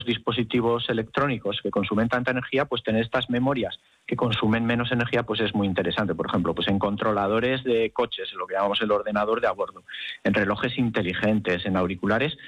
dispositivos electrónicos que consumen tanta energía, pues tener estas memorias que consumen menos energía, pues es muy interesante. Por ejemplo, pues en controladores de coches, en lo que llamamos el ordenador de a bordo, en relojes inteligentes, en auriculares,